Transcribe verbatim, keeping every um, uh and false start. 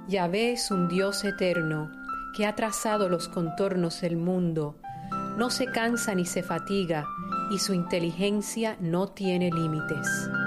Yahvé es un Dios eterno que ha trazado los contornos del mundo. No se cansa ni se fatiga y su inteligencia no tiene límites.